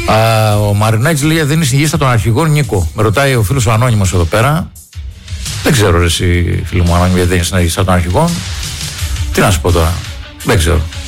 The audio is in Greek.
Ο Μαρινάκης λέει δεν είναι συνηγίστα των αρχηγών Νίκο. Με ρωτάει ο φίλος ο Ανώνυμος εδώ πέρα. Δεν ξέρω ρε εσύ φίλο μου Ανώνυμο γιατί δεν είναι συνηγίστα των αρχηγών. Τι να σου πω τώρα. Δεν ξέρω.